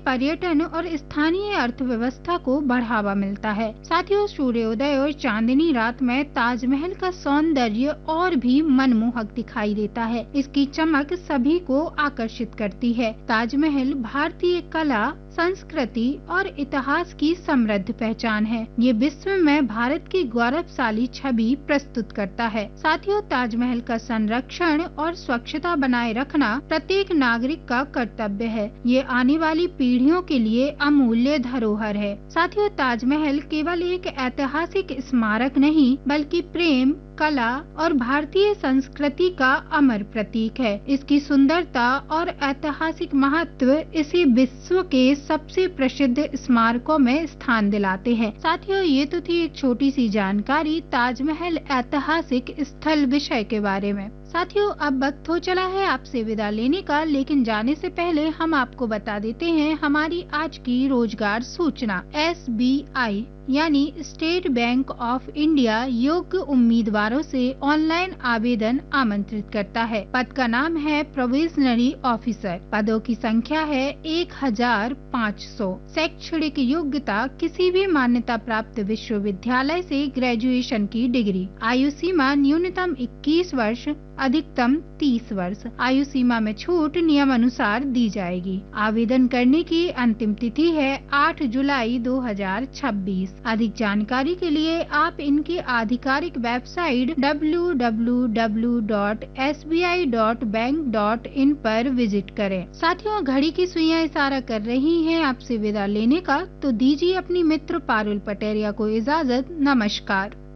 पर्यटन और स्थानीय अर्थव्यवस्था को बढ़ावा मिलता है। साथियों, सूर्योदय और चांदनी रात में ताजमहल का सौंदर्य और भी मनमोहक दिखाई देता है। इसकी चमक सभी को आकर्षित करती है। ताजमहल भारतीय कला, संस्कृति और इतिहास की समृद्ध पहचान है। ये विश्व में भारत की गौरवशाली छवि प्रस्तुत करता है। साथियों, ताजमहल का संरक्षण और स्वच्छता बनाए रखना प्रत्येक नागरिक का कर्तव्य है। ये आने वाली पीढ़ियों के लिए अमूल्य धरोहर है। साथियों, ताजमहल केवल एक ऐतिहासिक स्मारक नहीं, बल्कि प्रेम, कला और भारतीय संस्कृति का अमर प्रतीक है। इसकी सुंदरता और ऐतिहासिक महत्व इसे विश्व के सबसे प्रसिद्ध स्मारकों में स्थान दिलाते हैं। साथियों, ये तो थी एक छोटी सी जानकारी ताजमहल ऐतिहासिक स्थल विषय के बारे में। साथियों, अब वक्त हो चला है आपसे विदा लेने का, लेकिन जाने से पहले हम आपको बता देते हैं हमारी आज की रोजगार सूचना। SBI यानी स्टेट बैंक ऑफ इंडिया योग्य उम्मीदवारों से ऑनलाइन आवेदन आमंत्रित करता है। पद का नाम है प्रोविजनरी ऑफिसर। पदों की संख्या है 1500। शैक्षणिक योग्यता किसी भी मान्यता प्राप्त विश्वविद्यालय से ग्रेजुएशन की डिग्री। आयु सीमा न्यूनतम 21 वर्ष, अधिकतम 30 वर्ष। आयु सीमा में छूट नियम अनुसार दी जाएगी। आवेदन करने की अंतिम तिथि है 8 जुलाई 2026। अधिक जानकारी के लिए आप इनकी आधिकारिक वेबसाइट www.sbi.bank.in पर विजिट करें। साथियों, घड़ी की सुइयां इशारा कर रही हैं आपसे विदा लेने का, तो दीजिए अपनी मित्र पारुल पटेरिया को इजाजत। नमस्कार।